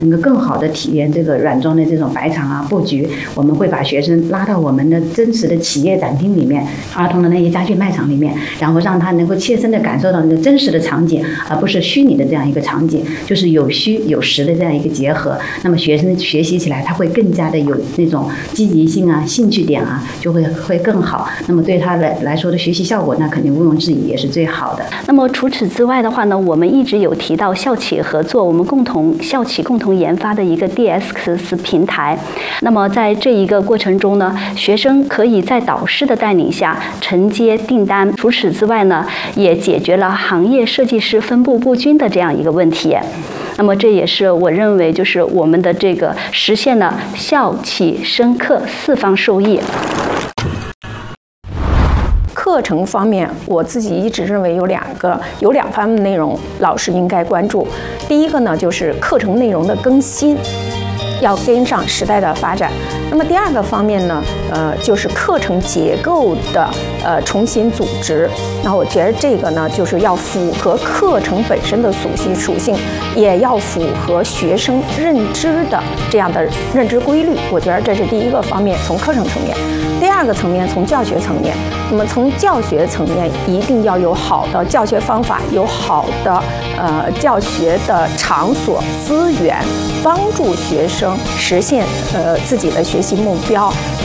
能够更好的体验这个软装的这种摆场啊布局。我们会把学生拉到我们的真实的企业展厅里面，儿童的那些家具卖场里面，然后让他能够切身的感受到那个真实的场景，而不是虚拟的这样一个场景，就是有虚有实的这样一个结合。那么学生学习起来，他会更加的有那种积极性啊、兴趣点啊，就会更好。那么对他来说的学习效果，那肯定毋庸置疑，也是最好的。 那么除此之外的话呢，我们一直有提到校企合作，我们校企共同研发的一个 DX 平台。那么在这一个过程中呢，学生可以在导师的带领下承接订单。除此之外呢，也解决了行业设计师分布不均的这样一个问题。那么这也是我认为就是我们的这个实现了校企生课四方受益。 课程方面，我自己一直认为有两方面内容老师应该关注。第一个呢，就是课程内容的更新，要跟上时代的发展。那么第二个方面呢，就是课程结构的重新组织。那我觉得这个呢，就是要符合课程本身的属性，也要符合学生认知的这样的认知规律。我觉得这是第一个方面，从课程层面。第二个层面，从教学层面。那么从教学层面，一定要有好的教学方法，有好的教学的场所资源，帮助学生实现自己的学习目标。